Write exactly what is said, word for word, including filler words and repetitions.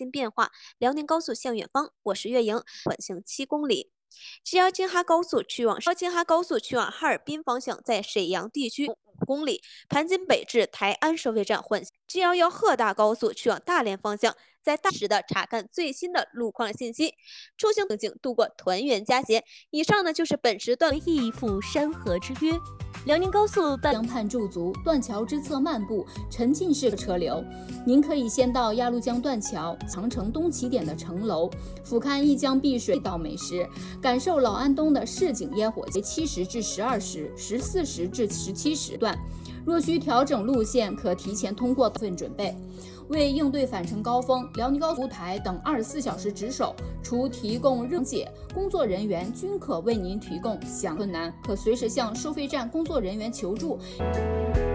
新变化。辽宁高速向远方，我是岳莹，缓行七公里。G 幺京哈高速去往京哈高速去往哈尔滨方向，在沈阳地区五公里，盘锦北至台安收费站缓行。G 幺幺赫大高速去往大连方向，在大时的查看最新的路况信息，出行警度过团圆佳节。以上呢就是本时段义赴山河之约。辽宁高速江畔驻足，断桥之侧漫步，沉浸式车流。您可以先到鸭绿江断桥、长城东起点的城楼，俯瞰一江碧水到美食，感受老安东的市井烟火节七时至十二时、十四时至十七时段。若需调整路线，可提前通过部分准备。为应对返程高峰，辽宁高速台等二十四小时值守，除提供认解，工作人员均可为您提供详困难，可随时向收费站工作人员求助。